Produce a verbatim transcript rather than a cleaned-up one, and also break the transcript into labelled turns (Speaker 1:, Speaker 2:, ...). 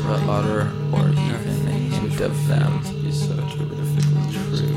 Speaker 1: or utter or even a hint of them.
Speaker 2: To be so terrifically true.